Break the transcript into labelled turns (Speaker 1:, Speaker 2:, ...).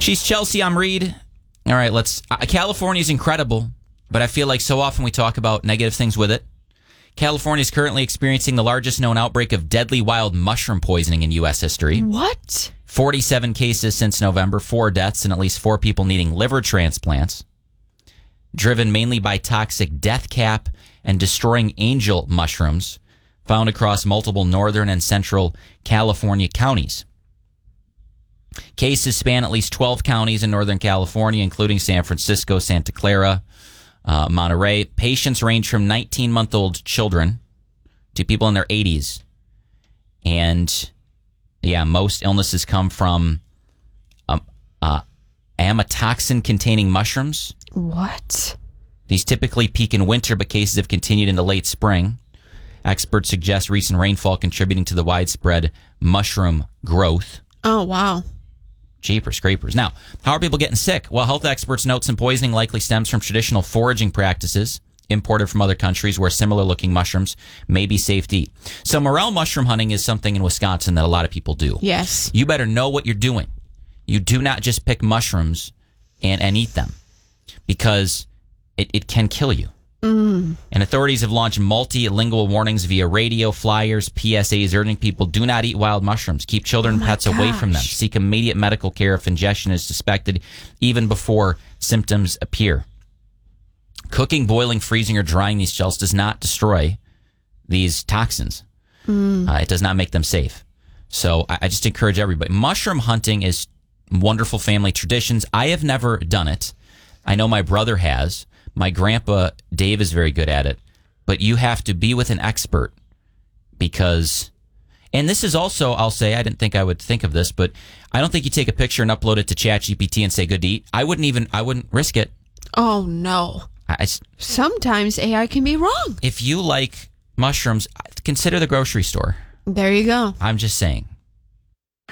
Speaker 1: She's Chelsea. I'm Reed. All right, California is incredible, but I feel like so often we talk about negative things with it. California is currently experiencing the largest known outbreak of deadly wild mushroom poisoning in U.S. history.
Speaker 2: What?
Speaker 1: 47 cases since November, 4 deaths, and at least 4 people needing liver transplants. Driven mainly by toxic death cap and destroying angel mushrooms found across multiple northern and central California counties. Cases span at least 12 counties in Northern California, including San Francisco, Santa Clara, Monterey. Patients range from 19-month-old children to people in their 80s. And, most illnesses come from amatoxin-containing mushrooms.
Speaker 2: What?
Speaker 1: These typically peak in winter, but cases have continued into late spring. Experts suggest recent rainfall contributing to the widespread mushroom growth.
Speaker 2: Oh, wow.
Speaker 1: Jeepers creepers. Now, how are people getting sick? Well, health experts note some poisoning likely stems from traditional foraging practices imported from other countries where similar-looking mushrooms may be safe to eat. So morel mushroom hunting is something in Wisconsin that a lot of people do.
Speaker 2: Yes.
Speaker 1: You better know what you're doing. You do not just pick mushrooms and eat them because it can kill you. And authorities have launched multilingual warnings via radio, flyers, PSAs, urging people do not eat wild mushrooms. Keep children and pets away from them. Seek immediate medical care if ingestion is suspected, even before symptoms appear. Cooking, boiling, freezing, or drying these shells does not destroy these toxins. It does not make them safe. So I just encourage everybody. Mushroom hunting is wonderful family traditions. I have never done it. I know my brother has. My grandpa, Dave, is very good at it. But you have to be with an expert because, and this is also, I'll say, I didn't think I would think of this, but I don't think you take a picture and upload it to ChatGPT and say good to eat. I wouldn't risk it.
Speaker 2: Oh, no. Sometimes AI can be wrong.
Speaker 1: If you like mushrooms, consider the grocery store.
Speaker 2: There you go.
Speaker 1: I'm just saying.